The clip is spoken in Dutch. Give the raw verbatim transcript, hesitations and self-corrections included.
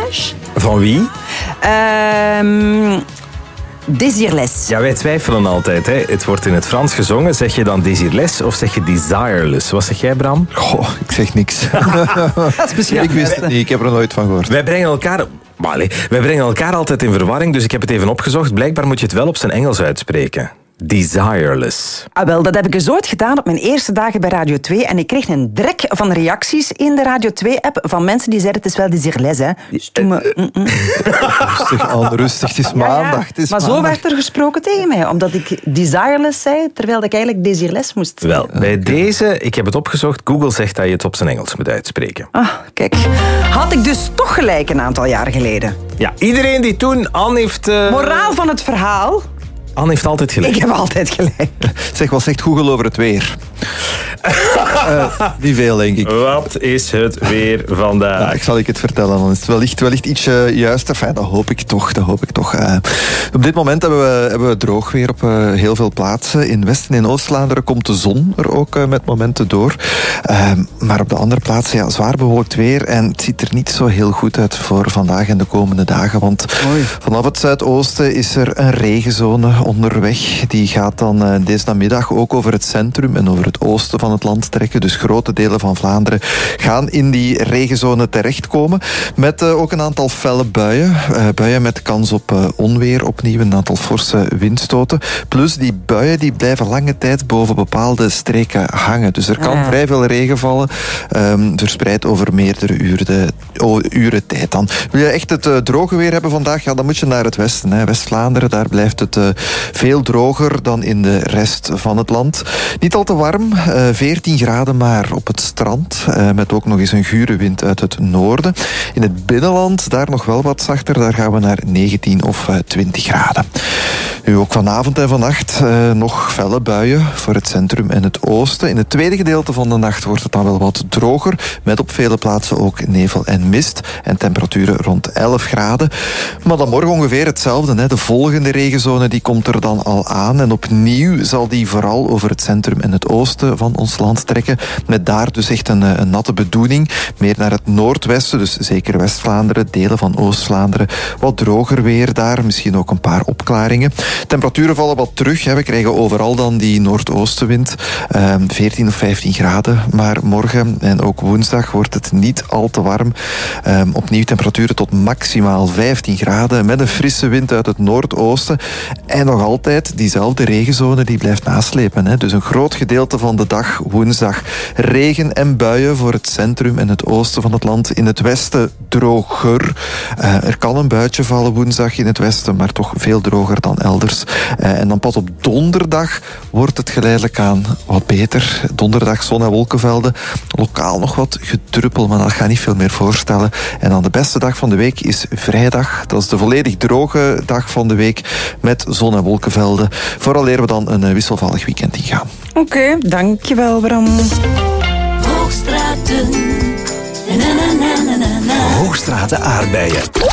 Hommage. Van wie? Um, Désirless. Ja, wij twijfelen altijd. Hè. Het wordt in het Frans gezongen. Zeg je dan Désirless of zeg je Desireless? Wat zeg jij, Bram? Goh, ik zeg niks. Dat is misschien... Ik wist het niet, ik heb er nooit van gehoord. Wij brengen elkaar... Maar allez, wij brengen elkaar altijd in verwarring, dus ik heb het even opgezocht. Blijkbaar moet je het wel op zijn Engels uitspreken. Desireless. Ah, wel, dat heb ik eens ooit gedaan op mijn eerste dagen bij Radio twee. En ik kreeg een drek van reacties in de Radio twee-app van mensen die zeiden het is wel Désirless, hè. Stoeme... Mm-mm. Rustig aan, rustig. Het is maandag. Ja, ja. Het is maar maandag. zo werd er gesproken tegen mij, omdat ik Desireless zei, terwijl ik eigenlijk Désirless moest Wel, bij deze, ik heb het opgezocht, Google zegt dat je het op zijn Engels moet uitspreken. Ah, kijk. Had ik dus toch gelijk een aantal jaar geleden. Ja, iedereen die toen... Anne heeft... Uh... Moraal van het verhaal... Anne heeft altijd gelijk. Ik heb altijd gelijk. Zeg, wat zegt Google over het weer? uh, niet veel, denk ik. Wat is het weer vandaag? Ja, ik zal ik het vertellen, dan is het wellicht, wellicht ietsje juister. Enfin, dat hoop ik toch. Dat hoop ik toch. Uh, op dit moment hebben we, hebben we droog weer op uh, heel veel plaatsen. In West- en in Oost-Vlaanderen komt de zon er ook uh, met momenten door. Uh, maar op de andere plaatsen, ja, zwaar bewolkt weer. En het ziet er niet zo heel goed uit voor vandaag en de komende dagen. Want Oei. vanaf het zuidoosten is er een regenzone onderweg. Die gaat dan uh, deze namiddag ook over het centrum en over het oosten van het land trekken. Dus grote delen van Vlaanderen gaan in die regenzone terechtkomen. Met uh, ook een aantal felle buien. Uh, buien met kans op uh, onweer opnieuw. Een aantal forse windstoten. Plus die buien die blijven lange tijd boven bepaalde streken hangen. Dus er kan Ah. vrij veel regen vallen. Um, verspreid over meerdere uren, de, oh, uren tijd dan. Wil je echt het uh, droge weer hebben vandaag? Ja, dan moet je naar het westen. Hè. West-Vlaanderen, daar blijft het uh, veel droger dan in de rest van het land. Niet al te warm, uh, veertien graden maar op het strand. Uh, met ook nog eens een gure wind uit het noorden. In het binnenland, daar nog wel wat zachter. Daar gaan we naar negentien of uh, twintig graden. Nu ook vanavond en vannacht uh, nog felle buien voor het centrum en het oosten. In het tweede gedeelte van de nacht wordt het dan wel wat droger. Met op vele plaatsen ook nevel en mist. En temperaturen rond elf graden. Maar dan morgen ongeveer hetzelfde. Hè. De volgende regenzone die komt er dan al aan. En opnieuw zal die vooral over het centrum en het oosten van ons land trekken. Met daar dus echt een, een natte bedoeling. Meer naar het noordwesten, dus zeker West-Vlaanderen, delen van Oost-Vlaanderen. Wat droger weer daar, misschien ook een paar opklaringen. Temperaturen vallen wat terug. Hè. We krijgen overal dan die noordoostenwind. Uh, veertien of vijftien graden. Maar morgen en ook woensdag wordt het niet al te warm. Uh, opnieuw temperaturen tot maximaal vijftien graden. Met een frisse wind uit het noordoosten. En nog altijd diezelfde regenzone die blijft naslepen. Hè. Dus een groot gedeelte van de dag woensdag regen en buien voor het centrum en het oosten van het land. In het westen droger. Uh, er kan een buitje vallen woensdag in het westen, maar toch veel droger dan elders. Uh, en dan pas op donderdag wordt het geleidelijk aan wat beter. Donderdag zon en wolkenvelden. Lokaal nog wat gedruppel, maar dat gaat niet veel meer voorstellen. En dan de beste dag van de week is vrijdag. Dat is de volledig droge dag van de week met zon en wolkenvelden. Vooraleer we dan een wisselvallig weekend ingaan. Oké, okay, dankjewel Bram. Hoogstraten. Na, na, na, na, na. Hoogstraten aardbeien.